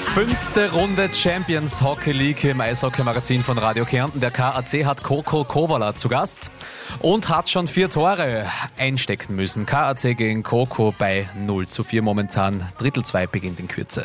5. Runde Champions Hockey League im Eishockey-Magazin von Radio Kärnten. Der KAC hat Kokko Kowala zu Gast und hat schon 4 Tore einstecken müssen. KAC gegen Kokko bei 0:4 momentan. Drittel 2 beginnt in Kürze.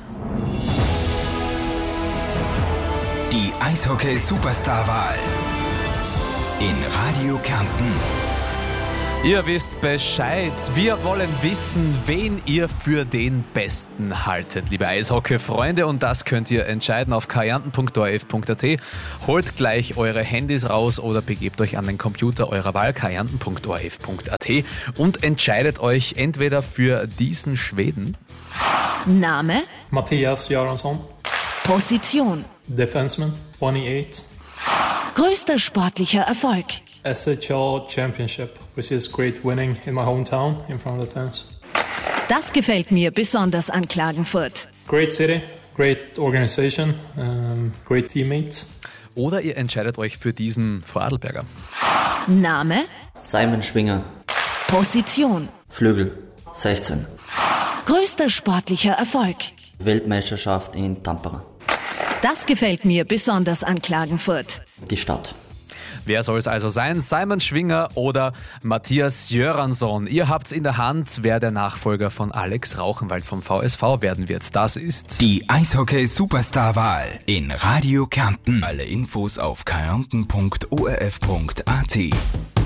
Die Eishockey-Superstar-Wahl in Radio Kärnten. Ihr wisst Bescheid. Wir wollen wissen, wen ihr für den Besten haltet, liebe Eishockey-Freunde. Und das könnt ihr entscheiden auf kärnten.orf.at. Holt gleich eure Handys raus oder begebt euch an den Computer eurer Wahl, kärnten.orf.at, und entscheidet euch entweder für diesen Schweden. Name? Mattias Göransson. Position? Defenseman, 28. Größter sportlicher Erfolg? SHL Championship, which is great winning in my hometown in front of the fans. Das gefällt mir besonders an Klagenfurt. Great city, great organization, great teammates. Oder ihr entscheidet euch für diesen Vorarlberger. Name? Simon Schwinger. Position? Flügel, 16. Größter sportlicher Erfolg? Weltmeisterschaft in Tampere. Das gefällt mir besonders an Klagenfurt. Die Stadt. Wer soll es also sein? Simon Schwinger oder Mattias Göransson? Ihr habt's in der Hand, wer der Nachfolger von Alex Rauchenwald vom VSV werden wird. Das ist die Eishockey-Superstar-Wahl in Radio Kärnten. Alle Infos auf kärnten.orf.at.